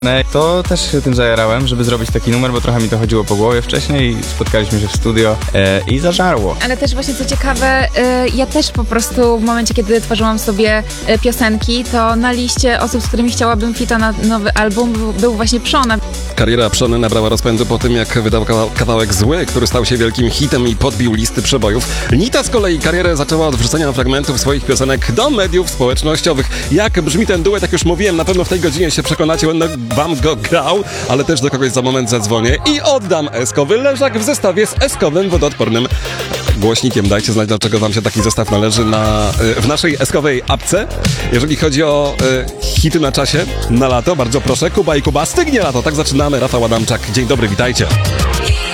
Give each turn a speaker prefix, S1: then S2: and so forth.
S1: To też się tym zajarałem, żeby zrobić taki numer, bo trochę mi to chodziło po głowie wcześniej. Spotkaliśmy się w studio i zażarło.
S2: Ale też właśnie co ciekawe, ja też po prostu w momencie, kiedy tworzyłam sobie piosenki, to na liście osób, z którymi chciałabym fita na nowy album był właśnie Przona.
S3: Kariera Przony nabrała rozpędu po tym, jak wydał kawałek Zły, który stał się wielkim hitem i podbił listy przebojów. Nita z kolei karierę zaczęła od wrzucania fragmentów swoich piosenek do mediów społecznościowych. Jak brzmi ten duet, jak już mówiłem, na pewno w tej godzinie się przekonacie, będę wam go grał, ale też do kogoś za moment zadzwonię i oddam eskowy leżak w zestawie z eskowym wodoodpornym głośnikiem. Dajcie znać, dlaczego wam się taki zestaw należy w naszej eskowej apce. Jeżeli chodzi o hity na czasie, na lato, bardzo proszę, Kuba i Kuba, stygnie lato. Tak zaczynamy. Rafał Adamczak. Dzień dobry, witajcie.